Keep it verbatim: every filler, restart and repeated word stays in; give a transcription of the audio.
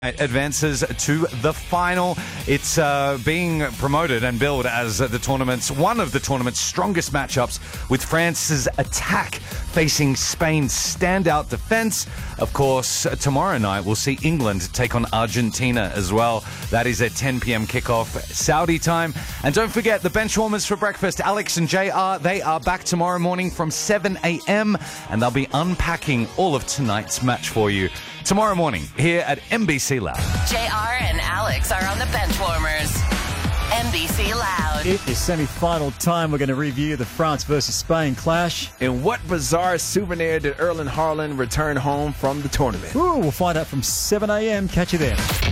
advances to the final. It's uh, being promoted and billed as the tournament's one of the tournament's strongest matchups, with France's attack facing Spain's standout defense. Of course, tomorrow night we'll see England take on Argentina as well. That is at ten p.m. kickoff Saudi time. And don't forget the benchwarmers for breakfast, Alex and J R. They are back tomorrow morning from seven a.m. and they'll be unpacking all of tonight's match for you tomorrow morning here at N B C Loud. J R and Alex are on the Benchwarmers. N B C Loud. It is semi-final time. We're going to review the France versus Spain clash. And what bizarre souvenir did Erling Haaland return home from the tournament? Ooh, we'll find out from seven a.m. Catch you there.